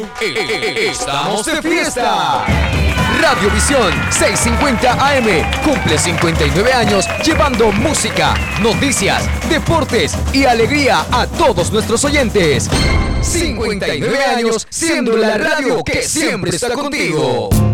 Estamos de fiesta. Radiovisión 650 AM cumple 59 años llevando música, noticias, deportes y alegría a todos nuestros oyentes. 59 años siendo la radio que siempre está contigo.